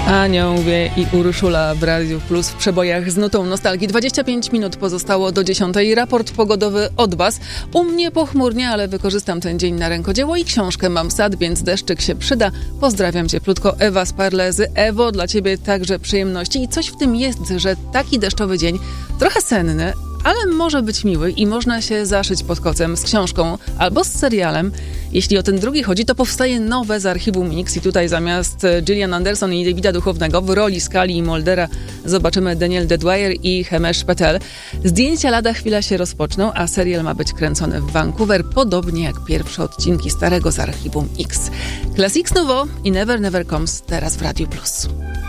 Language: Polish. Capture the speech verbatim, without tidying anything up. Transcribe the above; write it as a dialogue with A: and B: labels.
A: Aniołwie i Urszula w Radiu Plus w przebojach z nutą nostalgii. dwadzieścia pięć minut pozostało do dziesiątej. Raport pogodowy od Was. U mnie pochmurnie, ale wykorzystam ten dzień na rękodzieło i książkę mam w sad, więc deszczyk się przyda. Pozdrawiam cieplutko, Ewa z Parlezy. Ewo, dla Ciebie także przyjemności. I coś w tym jest, że taki deszczowy dzień, trochę senny, ale może być miły i można się zaszyć pod kocem z książką albo z serialem. Jeśli o ten drugi chodzi, to powstaje nowe z archiwum Mix i tutaj zamiast Gillian Anderson i Davida Duchovnego w roli Scully i Muldera zobaczymy Danielle Deadwyler i Himesh Patel. Zdjęcia lada chwila się rozpoczną, a serial ma być kręcony w Vancouver, podobnie jak pierwsze odcinki starego z archiwum X. Classics Nouveau i Never Never Comes teraz w Radiu Plus.